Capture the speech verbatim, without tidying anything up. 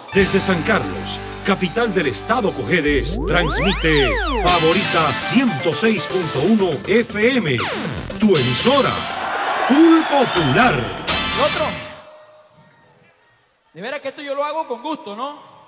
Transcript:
Desde San Carlos, capital del estado Cojedes, transmite Favorita ciento seis punto uno F M, tu emisora, Full Popular. ¿Y otro? De veras que esto yo lo hago con gusto, ¿no?